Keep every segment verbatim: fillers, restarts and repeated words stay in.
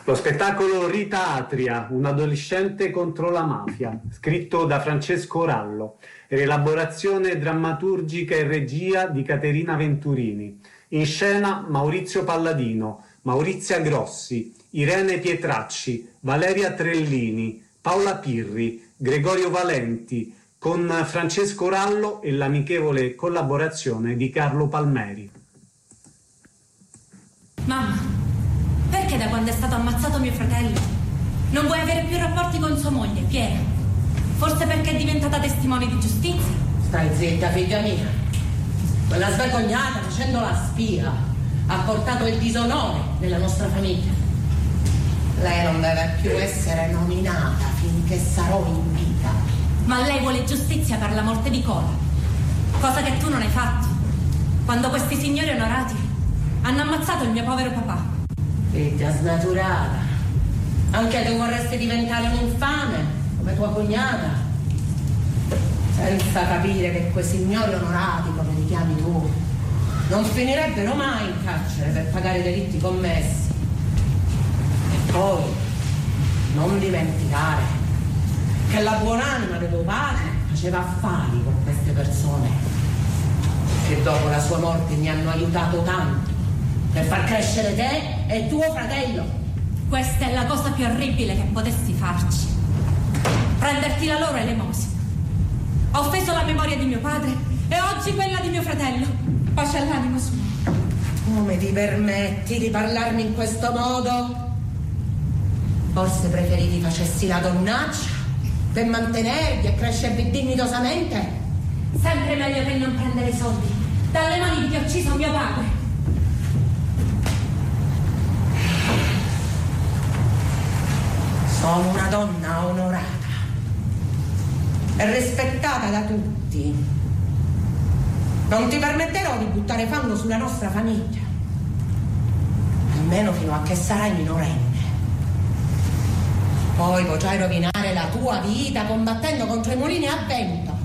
Lo spettacolo Rita Atria, un adolescente contro la mafia, scritto da Francesco Rallo, rielaborazione drammaturgica e regia di Caterina Venturini, in scena Maurizio Palladino, Maurizia Grossi, Irene Pietracci, Valeria Trellini, Paola Pirri, Gregorio Valenti, con Francesco Rallo e l'amichevole collaborazione di Carlo Palmeri. Mamma, perché da quando è stato ammazzato mio fratello non vuoi avere più rapporti con sua moglie, Piera? Forse perché è diventata testimone di giustizia? Stai zitta, figlia mia. Quella svergognata, facendo la spia, ha portato il disonore nella nostra famiglia. Lei non deve più essere nominata finché sarò in vita. Ma lei vuole giustizia per la morte di Cola, cosa che tu non hai fatto, quando questi signori onorati hanno ammazzato il mio povero papà. Figlia snaturata, anche tu vorresti diventare un'infame come tua cognata, senza capire che quei signori onorati, come li chiami tu, non finirebbero mai in carcere per pagare i delitti commessi. E poi non dimenticare che la buonanima di tuo padre faceva affari con queste persone che dopo la sua morte mi hanno aiutato tanto per far crescere te e tuo fratello. Questa è la cosa più orribile che potessi farci. Prenderti la loro elemosina. Ho offeso la memoria di mio padre e oggi quella di mio fratello. Pace all'animo suo. Come ti permetti di parlarmi in questo modo? Forse preferivi facessi la donnaccia per mantenervi e crescervi dignitosamente? Sempre meglio che non prendere i soldi dalle mani di chi ha ucciso mio padre. Sono una donna onorata e rispettata da tutti. Non ti permetterò di buttare fango sulla nostra famiglia, almeno fino a che sarai minorenne. Poi potrai rovinare la tua vita combattendo contro i mulini a vento.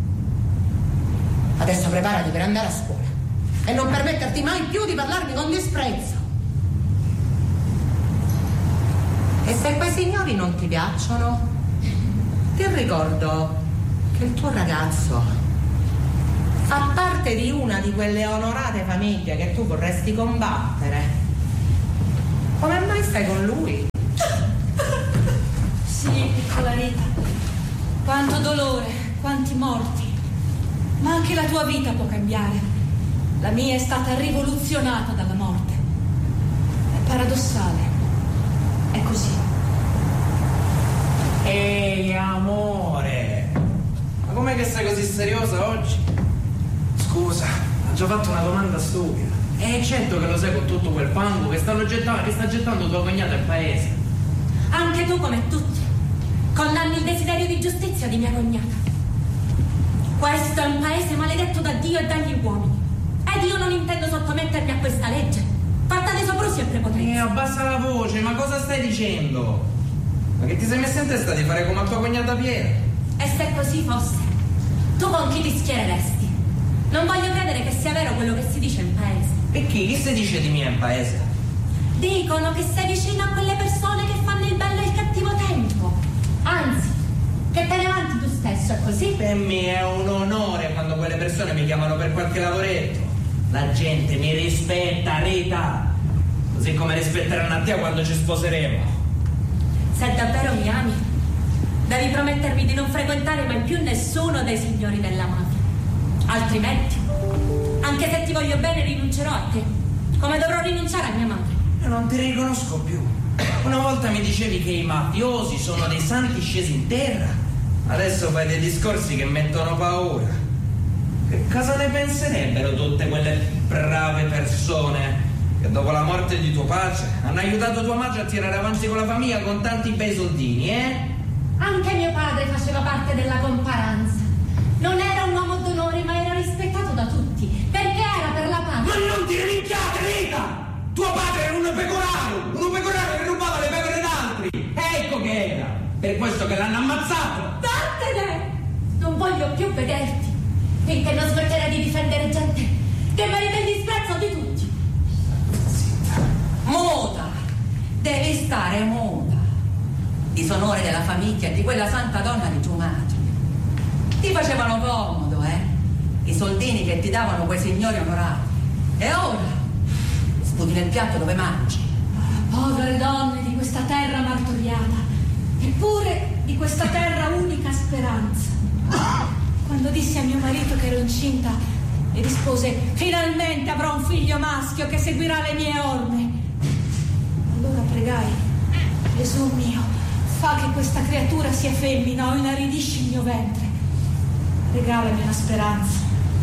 Adesso preparati per andare a scuola e non permetterti mai più di parlarmi con disprezzo. E se quei signori non ti piacciono, ti ricordo che il tuo ragazzo fa parte di una di quelle onorate famiglie che tu vorresti combattere. Come mai stai con lui? Sì, piccola Rita. Quanto dolore, quanti morti. Ma anche la tua vita può cambiare. La mia è stata rivoluzionata dalla morte. È paradossale. È così. Ehi, amore! Ma com'è che sei così seriosa oggi? Scusa, ho già fatto una domanda stupida. E certo che lo sai con tutto quel fango che, stanno gettando, che sta gettando tua cognata al paese. Anche tu, come tutti, condanni il desiderio di giustizia di mia cognata. Questo è un paese maledetto da Dio e dagli uomini. Ed io non intendo sottomettermi a questa legge, fatta di soprusi e prepotenza. Eh, abbassa la voce, ma cosa stai dicendo? Ma che ti sei messa in testa di fare come a tua cognata Piera? E se così fosse, tu con chi ti schiereresti? Non voglio credere che sia vero quello che si dice in paese. E chi? Chi si dice di me in paese? Dicono che sei vicino a quelle persone che fanno il bello e il cattivo tempo. Anzi, che te ne vanti tu stesso, è così? Per me è un onore quando quelle persone mi chiamano per qualche lavoretto. La gente mi rispetta, Rita. Così come rispetteranno a te quando ci sposeremo. Se davvero mi ami, devi promettermi di non frequentare mai più nessuno dei signori della mafia. Altrimenti, anche se ti voglio bene, rinuncerò a te, come dovrò rinunciare a mia madre. Io non ti riconosco più. Una volta mi dicevi che i mafiosi sono dei santi scesi in terra. Adesso fai dei discorsi che mettono paura. Che cosa ne penserebbero tutte quelle brave persone che dopo la morte di tuo padre hanno aiutato tua madre a tirare avanti con la famiglia con tanti bei soldini, eh? Anche mio padre faceva parte della comparanza. Non era un uomo d'onore, ma era rispettato da tutti, perché era per la pace. Ma non ti rinchiate, Rita! Tuo padre era un pecoraro, un pecoraro che rubava le pecore d'altri. Ecco che era. Per questo che l'hanno ammazzato. Vattene! Non voglio più vederti, finché non smetterai di difendere gente che merita il disprezzo di tutti. Muta! Devi stare muta. Disonore della famiglia e di quella santa donna di tua madre. Ti facevano comodo, eh? I soldini che ti davano quei signori onorati. E ora sputi nel piatto dove mangi. Povere donne di questa terra martoriata, eppure di questa terra unica speranza. Quando dissi a mio marito che ero incinta e rispose: finalmente avrò un figlio maschio che seguirà le mie orme. Allora pregai: Gesù mio, fa che questa creatura sia femmina o inaridisci il mio ventre. Regalami una speranza.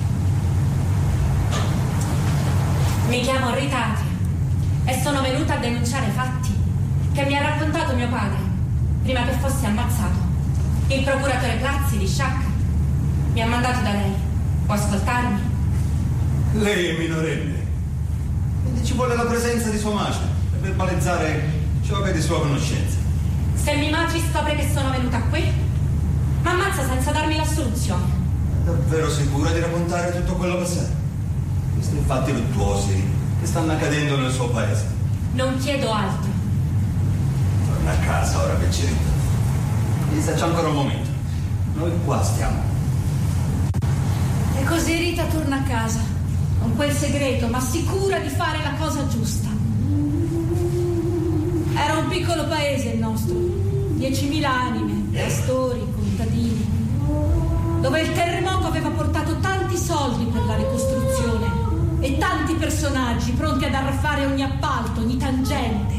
Mi chiamo Rita Atria e sono venuta a denunciare i fatti che mi ha raccontato mio padre prima che fosse ammazzato. Il procuratore Plazzi di Sciacca mi ha mandato da lei. Può ascoltarmi? Lei è minorenne, quindi ci vuole la presenza di sua madre per verbalizzare ciò che è di sua conoscenza. Se mia madre scopre che sono venuta qui, mi ammazza senza darmi l'assoluzione. È davvero sicura di raccontare tutto quello che sa? Questi fatti luttuosi che stanno accadendo nel suo paese. Non chiedo altro. Torna a casa ora che ci ritorno. Lisa, c'è ancora un momento. Noi qua stiamo. E così Rita torna a casa, con quel segreto, ma sicura di fare la cosa giusta. Era un piccolo paese il nostro, diecimila anime, pastori, contadini, dove il terremoto aveva portato tanti soldi per la ricostruzione e tanti personaggi pronti ad arraffare ogni appalto, ogni tangente.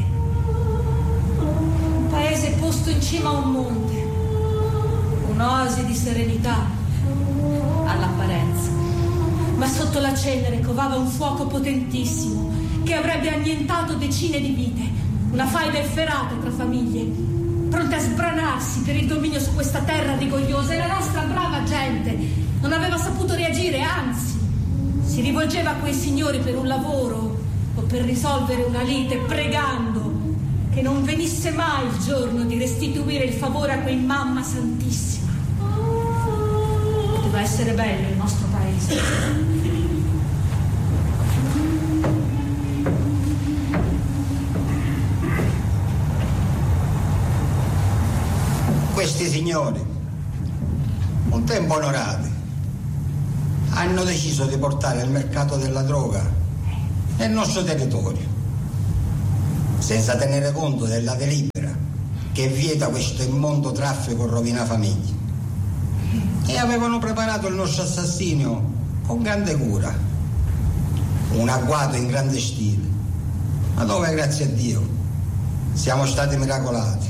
Un paese posto in cima a un monte, un'oasi di serenità all'apparenza, ma sotto la cenere covava un fuoco potentissimo che avrebbe annientato decine di vite, una faida efferata tra famiglie pronte a sbranarsi per il dominio su questa terra rigogliosa, e la nostra brava gente non aveva saputo reagire, anzi si rivolgeva a quei signori per un lavoro o per risolvere una lite, pregando che non venisse mai il giorno di restituire il favore a quei mamma santissima. Poteva essere bello il nostro paese. Questi signori, un tempo onorati, hanno deciso di portare il mercato della droga nel nostro territorio, senza tenere conto della delibera che vieta questo immondo traffico e rovina famiglie. E avevano preparato il nostro assassinio con grande cura, un agguato in grande stile, ma dove, grazie a Dio, siamo stati miracolati.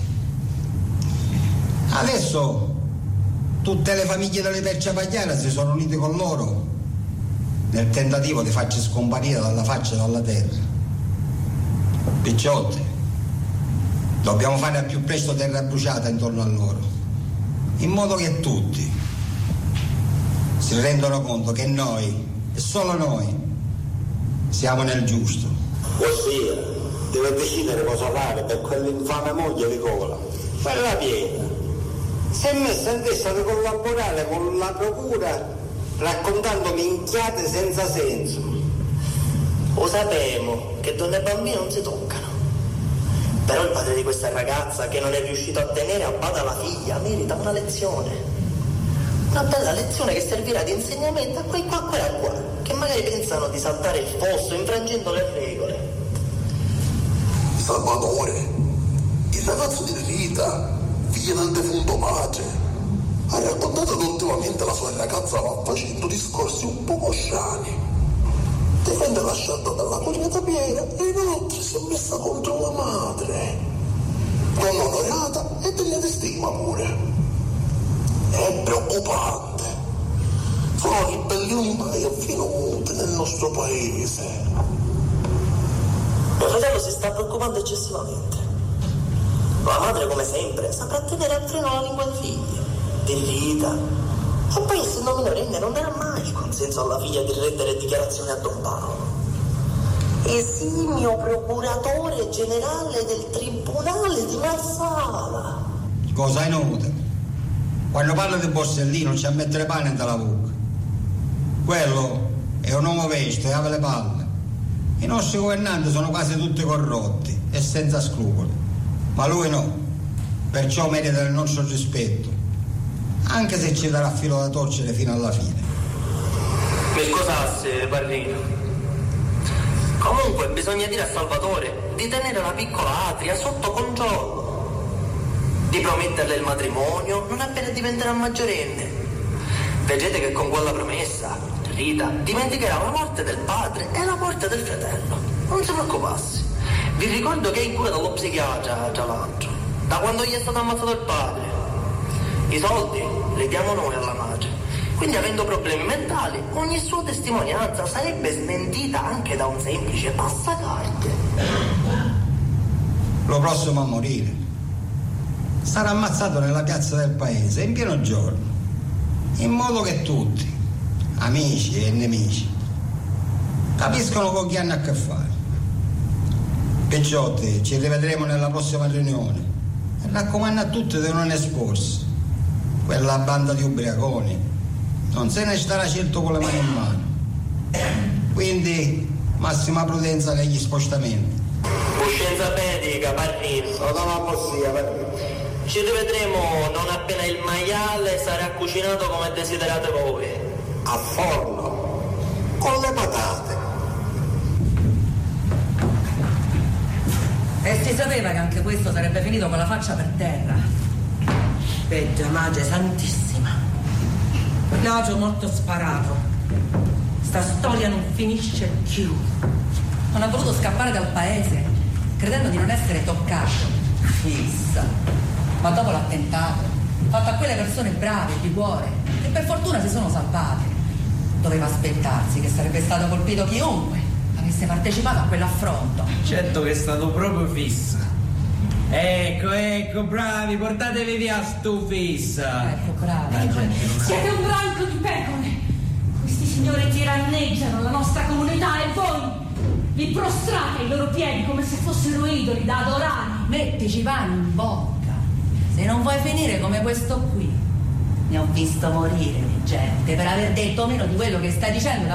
Adesso tutte le famiglie delle Terce Pagliara si sono unite con loro nel tentativo di farci scomparire dalla faccia e dalla terra. Picciotti, dobbiamo fare al più presto terra bruciata intorno a loro, in modo che tutti si rendano conto che noi, e solo noi, siamo nel giusto. Ossia, deve decidere cosa fare per quell'infame moglie di Cola, quella piena. Si è messa in testa di collaborare con la procura raccontando minchiate senza senso. Lo sapevamo che donne e bambini non si toccano. Però il padre di questa ragazza, che non è riuscito a tenere a bada la figlia, merita una lezione. Una bella lezione che servirà di insegnamento a quei qua, qua e qua, che magari pensano di saltare il fosso infrangendo le regole. Salvatore, il ragazzo di Rita, figlia del defunto padre, ha raccontato che ultimamente la sua ragazza va facendo discorsi un poco strani. Difende la scelta della cognata Piera e inoltre si è messa contro la madre, non onorata e degna di stima pure. È preoccupante. Sono ribellioni mai avvenute nel nostro paese. Mio fratello si sta preoccupando eccessivamente. La madre, come sempre, saprà tenere a freno la lingua del figlio, di Rita. E poi, essendo minorenne, non darà mai consenso alla figlia di rendere dichiarazioni a Don Paolo. Esimio procuratore generale del Tribunale di Marsala. Cosa inutile? Quando parlo di Borsellino c'è a mettere pane nella bocca. Quello è un uomo vesto e ha le palle. I nostri governanti sono quasi tutti corrotti e senza scrupoli. Ma lui no, perciò merita il nostro rispetto, anche se ci darà filo da torcere fino alla fine. Mi scusassi, Parrino. Comunque bisogna dire a Salvatore di tenere la piccola Atria sotto controllo, di prometterle il matrimonio non appena diventerà maggiorenne. Vedete che con quella promessa Rita dimenticherà la morte del padre e la morte del fratello. Non si preoccupassi. Vi ricordo che è in cura dallo psichiatra, tra l'altro, da quando gli è stato ammazzato il padre. I soldi li diamo noi alla madre. Quindi, avendo problemi mentali, ogni sua testimonianza sarebbe smentita anche da un semplice passacarte. Lo prossimo a morire sarà ammazzato nella piazza del paese in pieno giorno, in modo che tutti, amici e nemici, capiscono con chi hanno a che fare. Picciotti, ci rivedremo nella prossima riunione e raccomando a tutti di non esporsi. Quella banda di ubriaconi non se ne starà certo con le mani in mano. Quindi massima prudenza negli spostamenti. Coscienza medica, Parrino. Sono possibile, Parrino. Ci rivedremo non appena il maiale sarà cucinato come desiderate voi. A forno, con le patate. E si sapeva che anche questo sarebbe finito con la faccia per terra. Peggio, Madre Santissima. L'agio molto sparato. Sta storia non finisce più. Non ha voluto scappare dal paese, credendo di non essere toccato. Fissa. Ma dopo l'attentato, fatto a quelle persone brave, di cuore, che per fortuna si sono salvate, doveva aspettarsi che sarebbe stato colpito chiunque avesse partecipato a quell'affronto. Certo che è stato proprio Fissa. Ecco, ecco, bravi, portatevi via stu Fissa. Ecco, bravi. La gente non Siete un branco di pecore. Questi signori tiranneggiano la nostra comunità e voi vi prostrate ai loro piedi come se fossero idoli da adorare. Mettici pani in bocca. Se non vuoi finire come questo qui. Ne ho visto morire di gente per aver detto meno di quello che stai dicendo.